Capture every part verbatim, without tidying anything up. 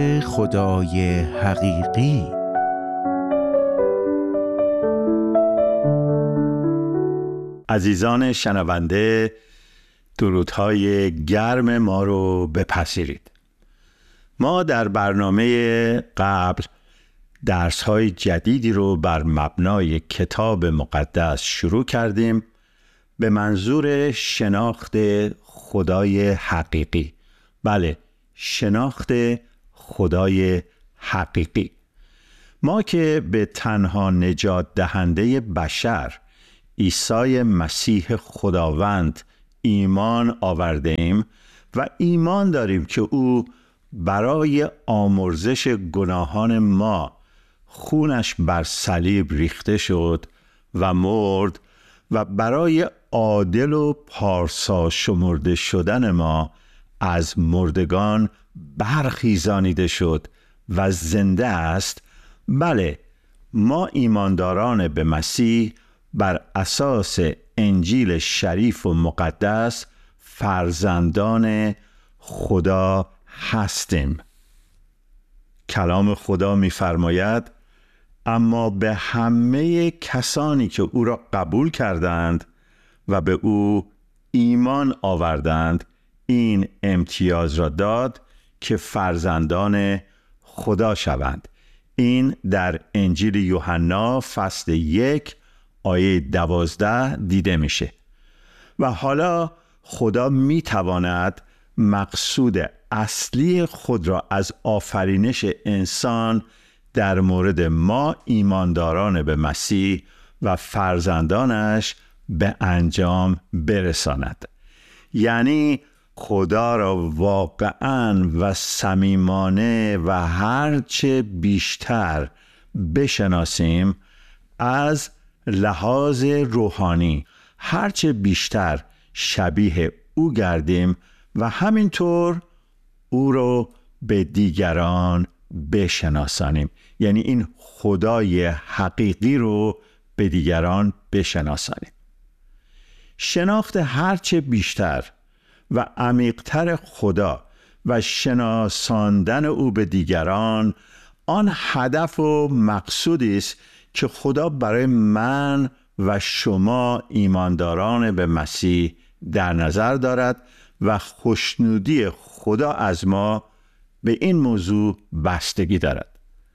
خدای حقیقی. عزیزان شنونده، درودهای گرم ما رو بپذیرید. ما در برنامه قبل درس‌های جدیدی رو بر مبنای کتاب مقدس شروع کردیم به منظور شناخت خدای حقیقی. بله، شناخت خدای حقیقی. ما که به تنها نجات دهنده بشر عیسی مسیح خداوند ایمان آورده ایم و ایمان داریم که او برای آمرزش گناهان ما خونش بر صلیب ریخته شد و مرد و برای عادل و پارسا شمرده شدن ما از مردگان برخیزانیده شد و زنده است. بله، ما ایمانداران به مسیح بر اساس انجیل شریف و مقدس فرزندان خدا هستیم. کلام خدا می‌فرماید اما به همه کسانی که او را قبول کردند و به او ایمان آوردند این امتیاز را داد که فرزندان خدا شوند. این در انجیل یوحنا فصل یک آیه دوازده دیده میشه. و حالا خدا میتواند مقصود اصلی خود را از آفرینش انسان در مورد ما ایمانداران به مسیح و فرزندانش به انجام برساند. یعنی خدا را واقعاً و صمیمانه و هرچه بیشتر بشناسیم، از لحاظ روحانی هرچه بیشتر شبیه او گردیم و همینطور او رو به دیگران بشناسانیم. یعنی این خدای حقیقی رو به دیگران بشناسانیم. شناخت هرچه بیشتر و عمیق‌تر خدا و شناساندن او به دیگران آن هدف و مقصودی است که خدا برای من و شما ایمانداران به مسیح در نظر دارد و خوشنودی خدا از ما به این موضوع بستگی دارد.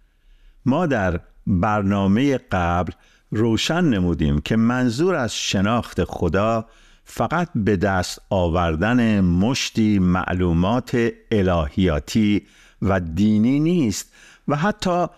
ما در برنامه قبل روشن نمودیم که منظور از شناخت خدا فقط به دست آوردن مشتی معلومات الهیاتی و دینی نیست و حتی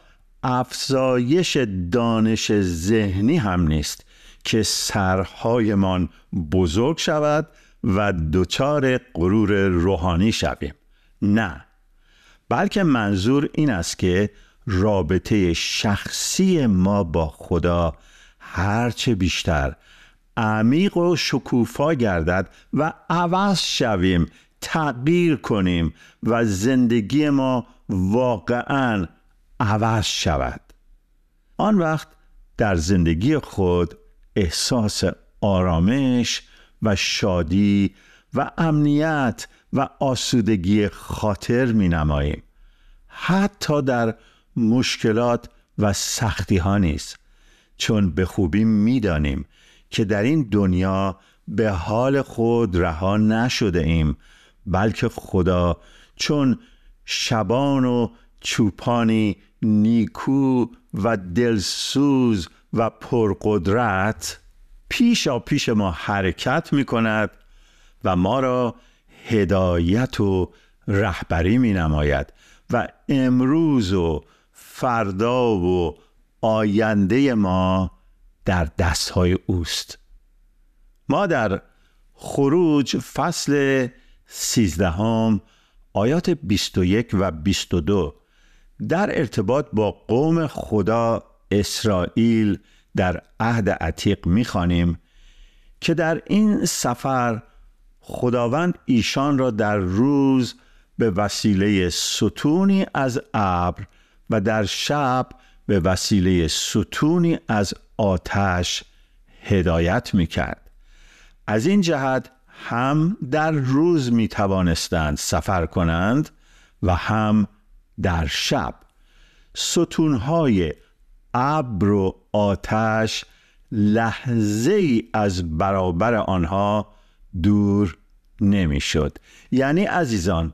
افزایش دانش ذهنی هم نیست که سرهایمان بزرگ شود و دچار غرور روحانی شویم. نه، بلکه منظور این است که رابطه شخصی ما با خدا هرچه بیشتر عمیق و شکوفا گردد و عوض شویم، تغییر کنیم و زندگی ما واقعاً عوض شود. آن وقت در زندگی خود احساس آرامش و شادی و امنیت و آسودگی خاطر می نماییم. حتی در مشکلات و سختی ها نیست، چون به خوبی می دانیم که در این دنیا به حال خود رها نشده ایم، بلکه خدا چون شبان و چوپانی نیکو و دلسوز و پرقدرت پیشا پیش ما حرکت می کند و ما را هدایت و رهبری می نماید و امروز و فردا و آینده ما در دستهای اوست. ما در خروج فصل سیزدهم آیات بیست و یک و بیست و دو در ارتباط با قوم خدا اسرائیل در عهد عتیق می‌خوانیم که در این سفر خداوند ایشان را در روز به وسیله ستونی از ابر و در شب به وسیله ستونی از آتش هدایت می‌کرد. از این جهت هم در روز می توانستند سفر کنند و هم در شب ستونهای ابر و آتش لحظه ای از برابر آنها دور نمیشد. یعنی عزیزان،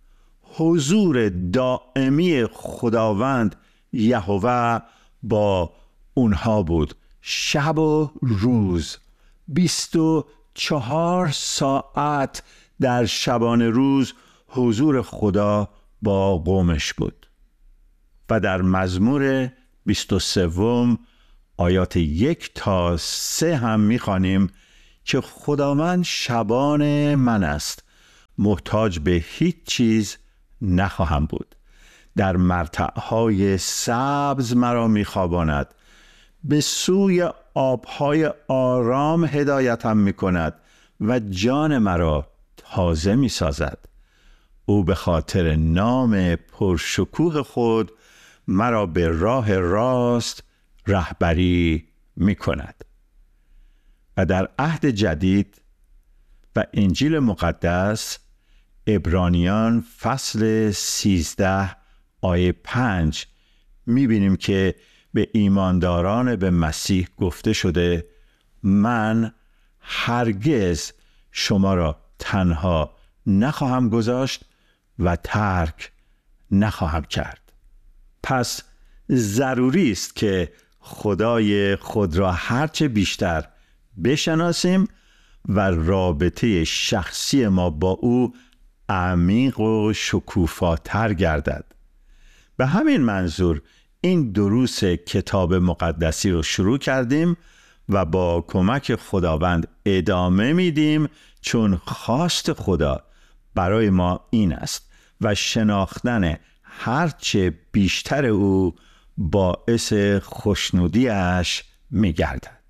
حضور دائمی خداوند یهوه با اونها بود، شب و روز، بیست و چهار ساعت در شبانه روز حضور خدا با قومش بود. و در مزمور بیست و سوم آیات یک تا سه هم می‌خوانیم که خداوند شبان من است، محتاج به هیچ چیز نخواهم بود. در مرتعهای سبز مرا می‌خواباند، به سوی آبهای آرام هدایتم می‌کند و جان مرا تازه می‌سازد. او به خاطر نام پرشکوه خود مرا به راه راست رهبری می‌کند. و در عهد جدید و انجیل مقدس عبرانیان فصل سیزده آیه پنج می‌بینیم که به ایمانداران به مسیح گفته شده من هرگز شما را تنها نخواهم گذاشت و ترک نخواهم کرد. پس ضروری است که خدای خود را هرچه بیشتر بشناسیم و رابطه شخصی ما با او عمیق و شکوفاتر گردد. به همین منظور این دروس کتاب مقدسی رو شروع کردیم و با کمک خداوند ادامه میدیم، چون خواست خدا برای ما این است و شناختن هرچه بیشتر او باعث خوشنودیش میگردد.